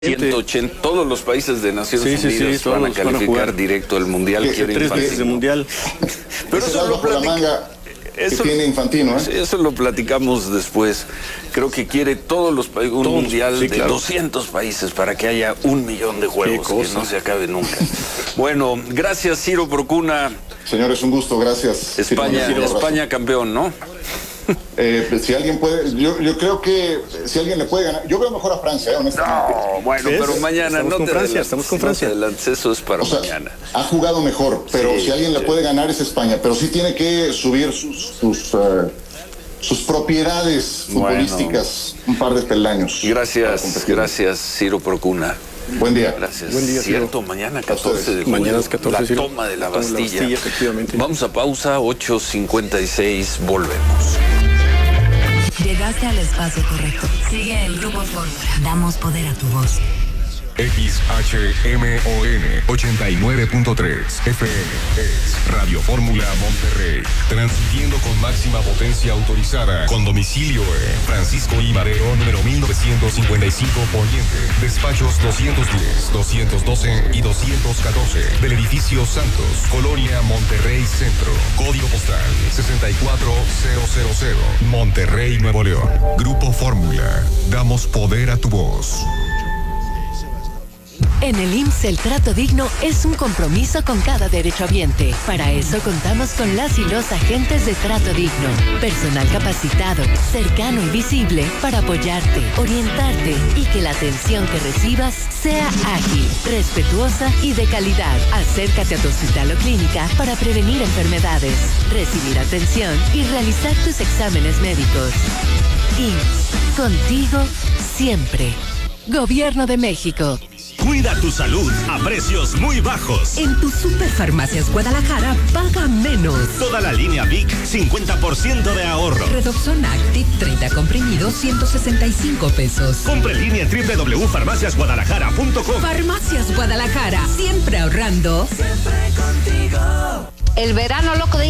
180, todos los países de Naciones Unidas van a calificar directo al Mundial. Tres veces de Mundial. Pero eso lo tiene Infantino, ¿eh? Eso lo platicamos después. Creo que quiere todos los países, un mundial de 200 países para que haya 1 millón de juegos, que no se acabe nunca. Bueno, gracias Ciro Procuna. Señores, un gusto, gracias. España campeón, ¿no? Si alguien puede, yo creo que si alguien le puede ganar, yo veo mejor a Francia, honestamente. No, bueno, pero mañana estamos con Francia. Eso es para mañana. Ha jugado mejor, pero si alguien le puede ganar es España, pero sí tiene que subir sus propiedades futbolísticas un par de peldaños. Gracias Ciro Procuna. Buen día. Gracias. Buen día, cierto, mañana 14 de julio. Mañana es 14, la toma de la Bastilla. Efectivamente. Vamos a pausa, 8:56, volvemos. Llegaste al espacio correcto. Sigue el Grupo Fórmula. Damos poder a tu voz. XHMON 89.3 FM es Radio Fórmula Monterrey, transmitiendo con máxima potencia autorizada, con domicilio en Francisco I. Madero, número 1955 Poniente, despachos 210, 212 y 214 del edificio Santos, Colonia Monterrey Centro, código postal 64000, Monterrey, Nuevo León. Grupo Fórmula, damos poder a tu voz. En el IMSS el trato digno es un compromiso con cada derechohabiente. Para eso contamos con las y los agentes de trato digno. Personal capacitado, cercano y visible para apoyarte, orientarte y que la atención que recibas sea ágil, respetuosa y de calidad. Acércate a tu hospital o clínica para prevenir enfermedades, recibir atención y realizar tus exámenes médicos. IMSS, contigo siempre. Gobierno de México. Cuida tu salud a precios muy bajos. En tus Superfarmacias Guadalajara paga menos. Toda la línea Vic, 50% de ahorro. Redoxon Active 30 comprimidos, 165 pesos. Compre en línea en www.farmaciasguadalajara.com. Farmacias Guadalajara, siempre ahorrando. Siempre contigo. El verano loco de